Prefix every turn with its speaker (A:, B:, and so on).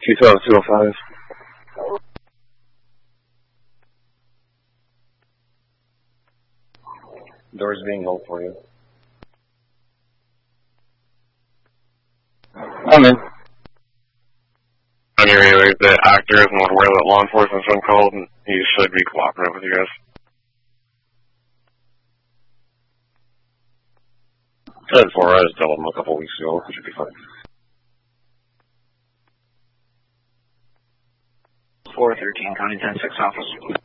A: 205. Doors being held for you. I'm in.
B: On your radar, the actor is not aware that law enforcement's been called, and he should be cooperative with you guys.
A: Good for I just told him a couple weeks ago. It should be fine.
C: 413, County 10-6 office.